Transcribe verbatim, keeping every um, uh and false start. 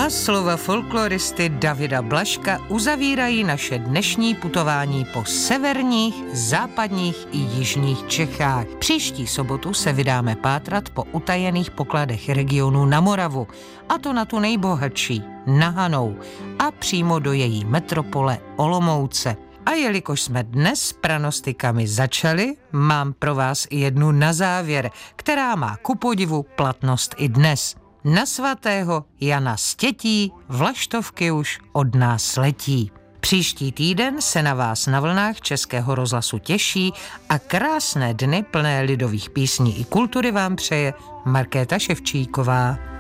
A slova folkloristy Davida Blažka uzavírají naše dnešní putování po severních, západních i jižních Čechách. Příští sobotu se vydáme pátrat po utajených pokladech regionu na Moravu, a to na tu nejbohatší, na Hanou, a přímo do její metropole Olomouce. A jelikož jsme dnes s pranostikami začali, mám pro vás i jednu na závěr, která má ku podivu platnost i dnes. Na svatého Jana Stětí vlaštovky už od nás letí. Příští týden se na vás na vlnách Českého rozhlasu těší a krásné dny plné lidových písní i kultury vám přeje Markéta Ševčíková.